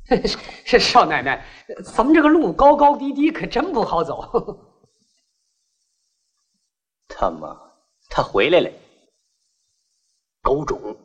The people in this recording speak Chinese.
是少奶奶，咱们这个路高高低低，可真不好走。 他妈，他回来了。高种，